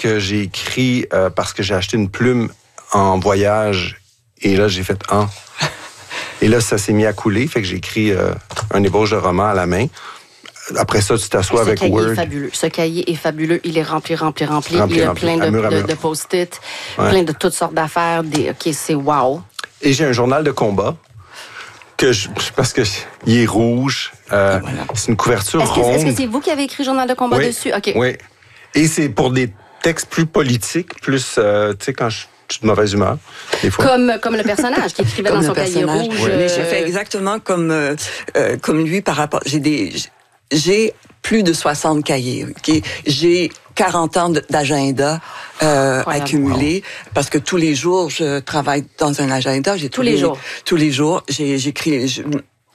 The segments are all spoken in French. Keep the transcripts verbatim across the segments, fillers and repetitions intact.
que j'ai écrit euh, parce que j'ai acheté une plume en voyage et là, j'ai fait « un ». Et là, ça s'est mis à couler, fait que j'ai écrit euh, un ébauche de roman à la main. Après ça, tu t'assois avec Word. Ce cahier est fabuleux. Ce cahier est fabuleux. Il est rempli, rempli, rempli. rempli il y a rempli, plein de, mur de, mur. de post-it, ouais. plein de toutes sortes d'affaires. Des... OK, c'est wow. Et j'ai un journal de combat que je, parce que il est rouge. Euh, voilà. C'est une couverture est-ce que, ronde. Est-ce que c'est vous qui avez écrit journal de combat oui, dessus? OK. Oui. Et c'est pour des textes plus politiques, plus, euh, tu sais, quand je suis de mauvaise humeur, des fois. Comme, comme le personnage qui écrivait dans son cahier rouge. Oui. Mais j'ai fait exactement comme, euh, euh, comme lui par rapport... J'ai des... J'ai plus de soixante cahiers. Okay? J'ai quarante ans d'agenda euh, accumulé wow. parce que tous les jours, je travaille dans un agenda. J'ai tous, tous les, les jours. Tous les jours. J'ai, j'écris... Je,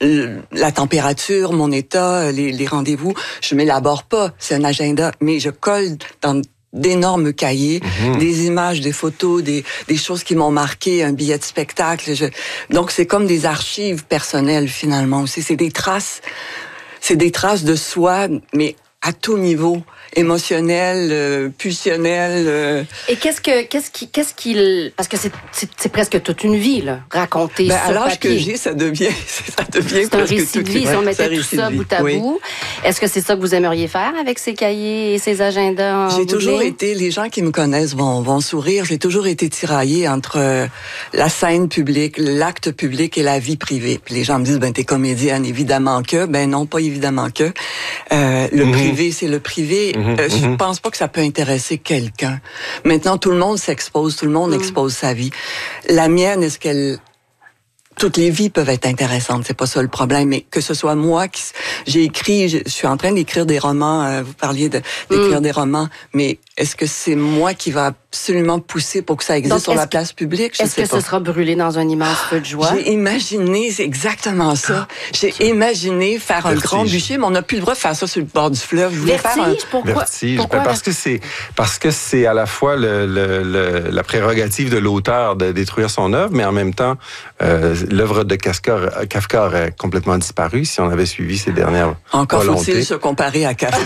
la température, mon état, les, les rendez-vous, je m'élabore pas. C'est un agenda, mais je colle dans d'énormes cahiers, mmh. des images, des photos, des, des choses qui m'ont marqué, un billet de spectacle. Je... Donc, c'est comme des archives personnelles, finalement, aussi. C'est des traces, c'est des traces de soi, mais à tout niveau. Émotionnel, euh, pulsionnel. Euh... Et qu'est-ce que, qu'est-ce qui, qu'est-ce qu'il, parce que c'est, c'est, c'est presque toute une vie là, racontée ben, sur à l'âge papier. que j'ai, ça devient, ça devient. C'est un récit de vie. Si on mettait tout ça bout à oui. bout, est-ce que c'est ça que vous aimeriez faire avec ces cahiers et ces agendas? J'ai toujours été, les gens qui me connaissent vont, vont sourire. J'ai toujours été tiraillée entre la scène publique, l'acte public et la vie privée. Puis les gens me disent, ben t'es comédienne, évidemment que, ben non, pas évidemment que. Euh, le mm-hmm. privé, c'est le privé. Mm-hmm. Euh, je pense pas que ça peut intéresser quelqu'un. Maintenant, tout le monde s'expose, tout le monde mm. expose sa vie. La mienne, est-ce qu'elle... Toutes les vies peuvent être intéressantes, c'est pas ça le problème, mais que ce soit moi qui... J'ai écrit, je, je suis en train d'écrire des romans, euh, vous parliez de, d'écrire mm. des romans, mais est-ce que c'est moi qui va absolument pousser pour que ça existe Donc, sur la place publique? Je est-ce sais que pas. ce sera brûlé dans un immense feu de joie? J'ai imaginé, c'est exactement ça. J'ai ça. imaginé faire un Vertige. grand bûcher, mais on n'a plus le droit de faire ça sur le bord du fleuve. Je voulais Vertige, faire un... pourquoi? Vertige, pourquoi ben parce que c'est parce que c'est à la fois le, le, le, la prérogative de l'auteur de détruire son œuvre, mais en même temps, euh, l'œuvre de Kafka, Kafka aurait complètement disparu si on avait suivi ses dernières Encore volontés. faut-il se comparer à Kafka.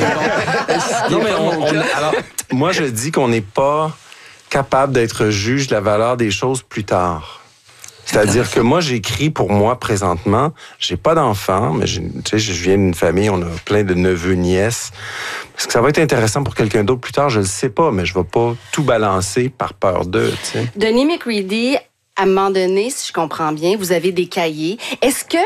mais bon, non, mais on, on, alors, moi, je dis qu'on n'est pas capable d'être juge de la valeur des choses plus tard. C'est-à-dire que moi, j'écris pour moi présentement. J'ai pas d'enfants, mais j'ai, tu sais, je viens d'une famille, on a plein de neveux, nièces. Est-ce que ça va être intéressant pour quelqu'un d'autre plus tard? Je le sais pas, mais je vais pas tout balancer par peur d'eux, tu sais. Denis McCready, à un moment donné, si je comprends bien, vous avez des cahiers. Est-ce que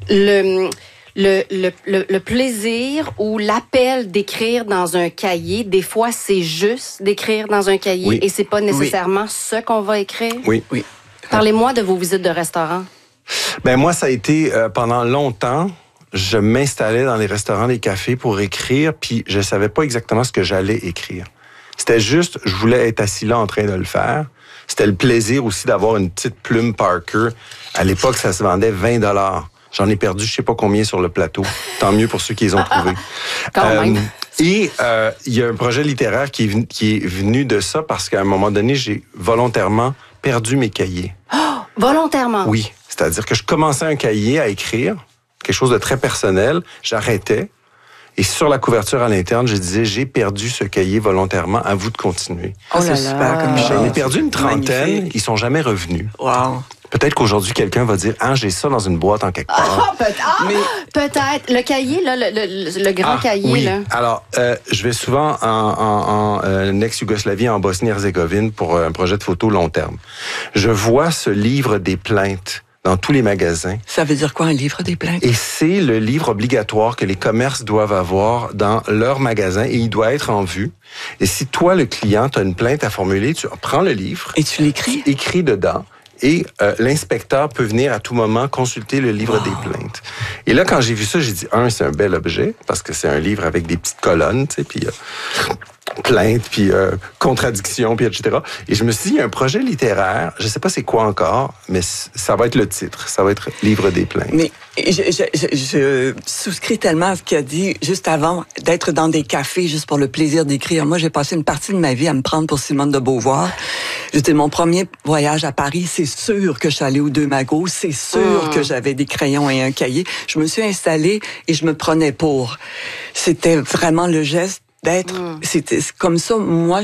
le... Le, le, le, le plaisir ou l'appel d'écrire dans un cahier, des fois, c'est juste d'écrire dans un cahier oui. et c'est pas nécessairement oui. ce qu'on va écrire? Oui, oui. Parlez-moi de vos visites de restaurants. Ben moi, ça a été euh, pendant longtemps. Je m'installais dans les restaurants, les cafés pour écrire, puis je savais pas exactement ce que j'allais écrire. C'était juste, je voulais être assis là en train de le faire. C'était le plaisir aussi d'avoir une petite plume Parker. À l'époque, ça se vendait vingt dollars. J'en ai perdu je sais pas combien sur le plateau. Tant mieux pour ceux qui les ont trouvés. Quand euh, même. Et euh, il y a un projet littéraire qui est, venu, qui est venu de ça parce qu'à un moment donné, j'ai volontairement perdu mes cahiers. Oh, volontairement? Oui. C'est-à-dire que je commençais un cahier à écrire, quelque chose de très personnel, j'arrêtais, et sur la couverture à l'interne, je disais, j'ai perdu ce cahier volontairement, à vous de continuer. Oh, c'est super comme J'en ai perdu une trentaine, magnifique. Ils sont jamais revenus. Wow. Peut-être qu'aujourd'hui, quelqu'un va dire « Ah, j'ai ça dans une boîte en quelque part. » Ah, peut-être. Ah, mais... peut-être. Le cahier, là, le, le, le grand ah, cahier. Oui. Là. Alors, euh, je vais souvent en, en, en euh, ex-Yougoslavie, en Bosnie-Herzégovine, pour un projet de photo long terme. Je vois ce livre des plaintes dans tous les magasins. Ça veut dire quoi, un livre des plaintes? Et c'est le livre obligatoire que les commerces doivent avoir dans leur magasin et il doit être en vue. Et si toi, le client, tu as une plainte à formuler, tu prends le livre. Et tu l'écris? Tu écris dedans. Et euh, l'inspecteur peut venir à tout moment consulter le livre wow. des plaintes. Et là, quand j'ai vu ça, j'ai dit, un, c'est un bel objet, parce que c'est un livre avec des petites colonnes, tu sais, puis euh, plaintes, puis euh, contradictions, puis et cetera. Et je me suis dit, il y a un projet littéraire, je sais pas c'est quoi encore, mais ça va être le titre, ça va être Livre des plaintes. Mais je, je, je, je souscris tellement à ce qu'il a dit juste avant d'être dans des cafés juste pour le plaisir d'écrire. Moi, j'ai passé une partie de ma vie à me prendre pour Simone de Beauvoir. C'était mon premier voyage à Paris. C'est sûr que je suis allée aux Deux Magots. C'est sûr mmh. que j'avais des crayons et un cahier. Je me suis installée et je me prenais pour. C'était vraiment le geste d'être... Mmh. C'était comme ça, moi,